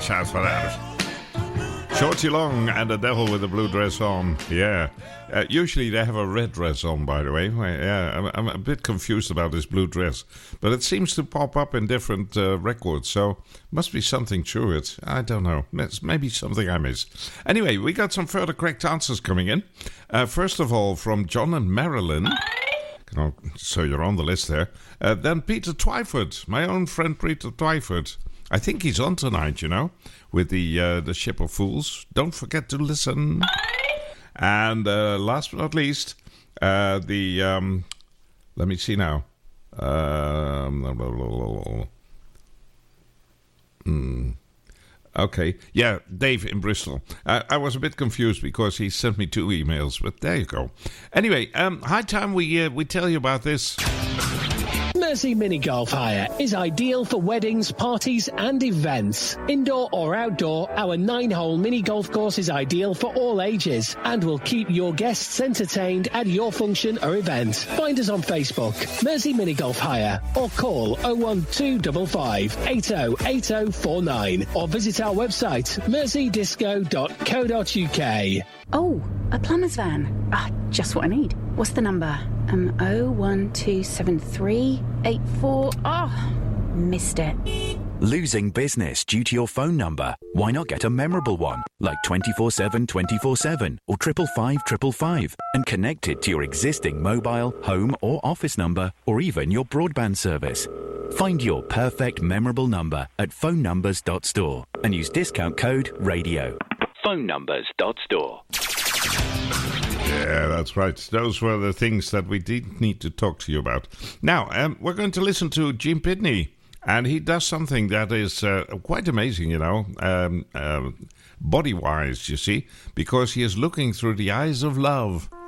Watch out for that. Shorty Long and the Devil with the Blue Dress On. Yeah. Usually they have a red dress on, by the way. Yeah, I'm a bit confused about this blue dress. But it seems to pop up in different records, so must be something to it. I don't know. It's maybe something I missed. Anyway, we got some further correct answers coming in. First of all, from John and Marilyn. So you're on the list there. Then Peter Twyford, my own friend Peter Twyford. I think he's on tonight, with the Ship of Fools. Don't forget to listen. And last but not least, let me see now. Okay, yeah, Dave in Bristol. I was a bit confused because he sent me 2 emails, but there you go. Anyway, high time we tell you about this. Mersey Mini Golf Hire is ideal for weddings, parties and events. Indoor or outdoor, our 9-hole mini golf course is ideal for all ages and will keep your guests entertained at your function or event. Find us on Facebook, Mersey Mini Golf Hire, or call 01255 808049 or visit our website, merseydisco.co.uk. Oh, a plumber's van. Just what I need. What's the number? 0127384. Missed it. Losing business due to your phone number? Why not get a memorable one, like 24/7 24/7 or 555 555, and connect it to your existing mobile, home or office number, or even your broadband service. Find your perfect memorable number at phonenumbers.store and use discount code RADIO. phonenumbers.store. Yeah, that's right. Those were the things that we did need to talk to you about. Now, we're going to listen to Jim Pitney, and he does something that is quite amazing, body-wise, you see, because he is looking through the eyes of love.